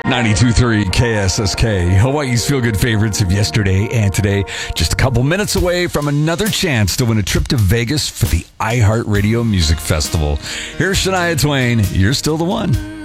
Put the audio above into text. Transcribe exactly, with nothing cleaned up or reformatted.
ninety-two point three K S S K, Hawaii's feel-good favorites of yesterday and today. Just a couple minutes away from another chance to win a trip to Vegas for the iHeartRadio Music Festival. Here's Shania Twain, You're Still the One.